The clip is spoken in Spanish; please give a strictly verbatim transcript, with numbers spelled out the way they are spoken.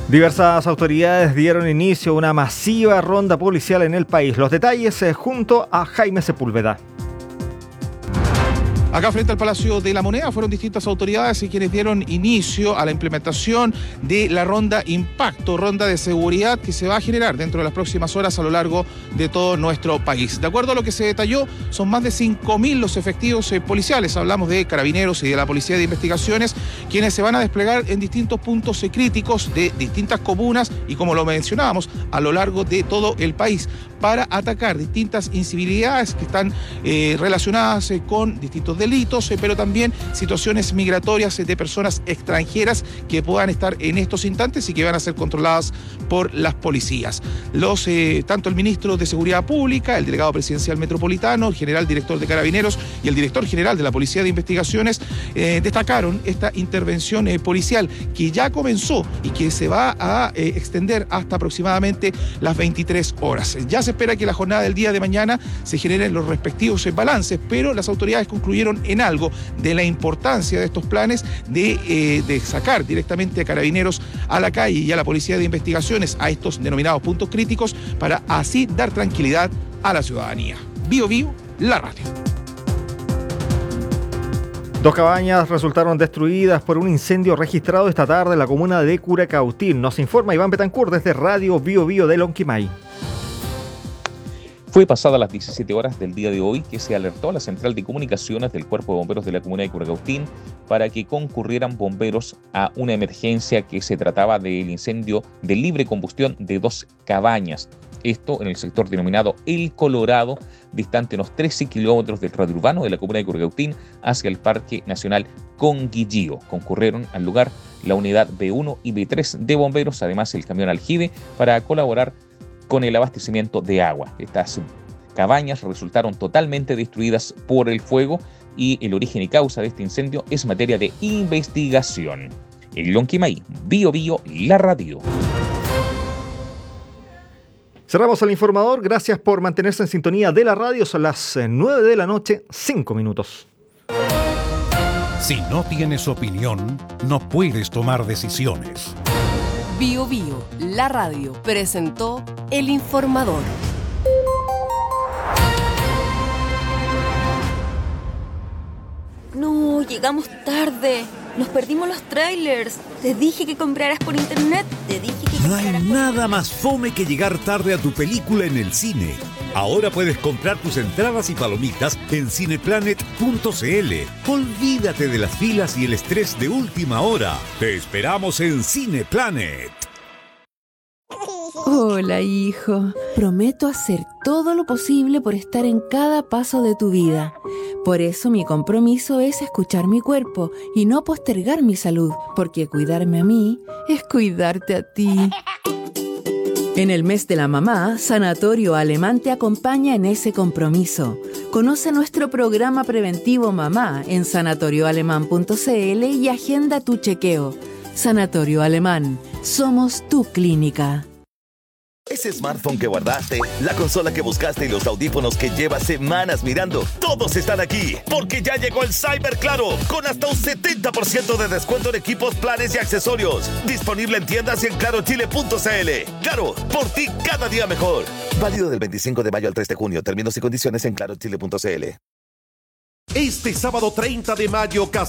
Diversas autoridades dieron inicio a una masiva ronda policial en el país. Los detalles eh, junto a Jaime Sepúlveda. Acá frente al Palacio de la Moneda fueron distintas autoridades y quienes dieron inicio a la implementación de la ronda Impacto, ronda de seguridad que se va a generar dentro de las próximas horas a lo largo de todo nuestro país. De acuerdo a lo que se detalló, son más de cinco mil los efectivos eh, policiales, hablamos de carabineros y de la Policía de Investigaciones, quienes se van a desplegar en distintos puntos eh, críticos de distintas comunas y, como lo mencionábamos, a lo largo de todo el país, para atacar distintas incivilidades que están eh, relacionadas eh, con distintos delitos, eh, pero también situaciones migratorias eh, de personas extranjeras que puedan estar en estos instantes y que van a ser controladas por las policías. Los, eh, tanto el ministro de Seguridad Pública, el delegado presidencial metropolitano, el general director de Carabineros y el director general de la Policía de Investigaciones eh, destacaron esta intervención eh, policial que ya comenzó y que se va a eh, extender hasta aproximadamente las veintitrés horas. Ya se espera que la jornada del día de mañana se generen los respectivos balances, pero las autoridades concluyeron en algo de la importancia de estos planes de, eh, de sacar directamente a carabineros a la calle y a la Policía de Investigaciones a estos denominados puntos críticos para así dar tranquilidad a la ciudadanía. Bio Bio, la radio. Dos cabañas resultaron destruidas por un incendio registrado esta tarde en la comuna de Curacautín. Nos informa Iván Betancourt desde Radio Bio Bio de Lonquimay. Fue pasada las diecisiete horas del día de hoy que se alertó a la central de comunicaciones del Cuerpo de Bomberos de la comuna de Curacautín para que concurrieran bomberos a una emergencia que se trataba del incendio de libre combustión de dos cabañas. Esto en el sector denominado El Colorado, distante unos trece kilómetros del radio urbano de la comuna de Curacautín hacia el Parque Nacional Conguillío. Concurrieron al lugar la unidad B uno y B tres de bomberos, además el camión Aljibe, para colaborar con el abastecimiento de agua. Estas cabañas resultaron totalmente destruidas por el fuego y el origen y causa de este incendio es materia de investigación. En Lonquimay, Bio Bio, la radio. Cerramos el informador. Gracias por mantenerse en sintonía de la radio. Son las nueve de la noche, cinco minutos. Si no tienes opinión, no puedes tomar decisiones. Bio Bio, la radio, presentó El Informador. No, llegamos tarde. Nos perdimos los trailers. Te dije que compraras por internet. Te dije que No hay compraras por nada internet. más fome que llegar tarde a tu película en el cine. Ahora puedes comprar tus entradas y palomitas en cineplanet punto c l. Olvídate de las filas y el estrés de última hora. Te esperamos en Cineplanet. Hola, hijo. Prometo hacer todo lo posible por estar en cada paso de tu vida. Por eso mi compromiso es escuchar mi cuerpo y no postergar mi salud, porque cuidarme a mí es cuidarte a ti. En el mes de la mamá, Sanatorio Alemán te acompaña en ese compromiso. Conoce nuestro programa preventivo Mamá en sanatorio alemán punto c l y agenda tu chequeo. Sanatorio Alemán, somos tu clínica. Ese smartphone que guardaste, la consola que buscaste y los audífonos que llevas semanas mirando, todos están aquí, porque ya llegó el Cyber Claro, con hasta un setenta por ciento de descuento en equipos, planes y accesorios. Disponible en tiendas y en claro chile punto c l. Claro, por ti cada día mejor. Válido del veinticinco de mayo al tres de junio. Términos y condiciones en claro chile punto c l. Este sábado treinta de mayo,